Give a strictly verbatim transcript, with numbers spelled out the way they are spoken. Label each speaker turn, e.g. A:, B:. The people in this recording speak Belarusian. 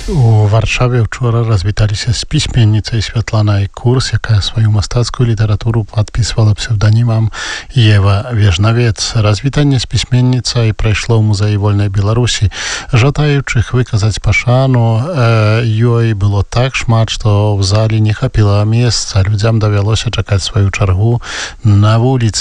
A: У Варшаве учора развіталіся з пісьменніцай Святланай Курс, якая сваю мастацкую літаратуру падпісвала псевданімам Ева Вежнавец. Развітанне з пісьменніцай прайшло ў музеі вольнай Беларусі. Жадаючых выказаць пашану э, ёй было так шмат, што ў залі не хапіла месца. Людзям давялося чакаць сваю чаргу на вуліцы.